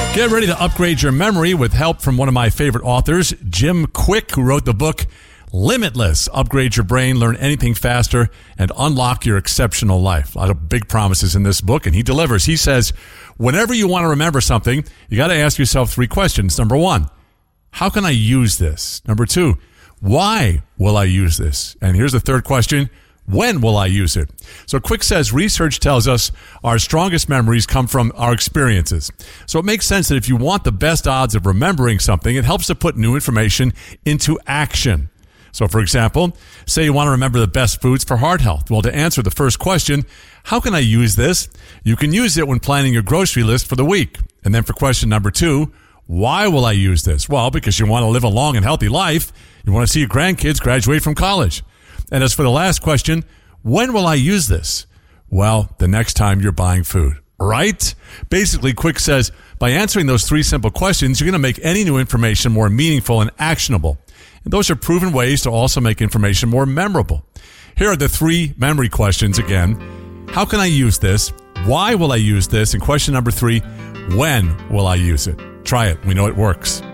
Get ready to upgrade your memory with help from one of my favorite authors, Jim Kwik, who wrote the book Limitless. Upgrade your brain, learn anything faster, and unlock your exceptional life. A lot of big promises in this book, and he delivers. He says, whenever you want to remember something, you got to ask yourself 3 questions. Number 1, how can I use this? Number 2, why will I use this? And here's the 3rd question, when will I use it? So Kwik says research tells us our strongest memories come from our experiences. So it makes sense that if you want the best odds of remembering something, it helps to put new information into action. So for example, say you want to remember the best foods for heart health. Well, to answer the first question, how can I use this? You can use it when planning your grocery list for the week. And then for question number 2, why will I use this? Well, because you want to live a long and healthy life. You want to see your grandkids graduate from college. And as for the last question, when will I use this? Well, the next time you're buying food, right? Basically, Kwik says, by answering those 3 simple questions, you're going to make any new information more meaningful and actionable. And those are proven ways to also make information more memorable. Here are the 3 memory questions again. How can I use this? Why will I use this? And question number 3, when will I use it? Try it. We know it works.